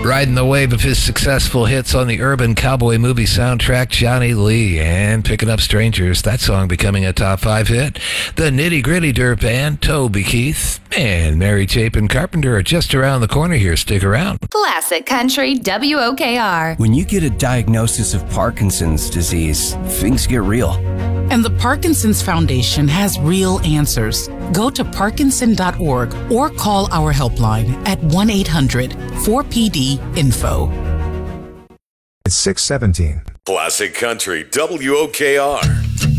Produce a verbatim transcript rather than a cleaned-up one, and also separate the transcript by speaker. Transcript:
Speaker 1: Riding the wave of his successful hits on the urban cowboy movie soundtrack, Johnny Lee, and Picking Up Strangers, that song becoming a top five hit. The Nitty Gritty Dirt Band, Toby Keith, and Mary Chapin Carpenter are just around the corner here. Stick around.
Speaker 2: Classic Country W O K R.
Speaker 3: When you get a diagnosis of Parkinson's disease, things get real.
Speaker 4: And the Parkinson's Foundation has real answers. Go to parkinson dot org or call our helpline at one eight hundred four P D info.
Speaker 5: It's six seventeen.
Speaker 6: Classic Country W O K R.